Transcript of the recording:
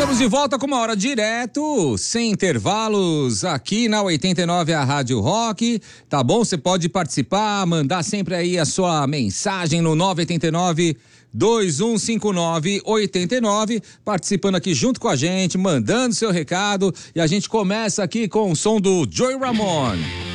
Estamos de volta com uma hora direto, sem intervalos, aqui na 89, a Rádio Rock, tá bom? Você pode participar, mandar sempre aí a sua mensagem no 989-2159-89, participando aqui junto com a gente, mandando seu recado, e a gente começa aqui com o som do Joey Ramone.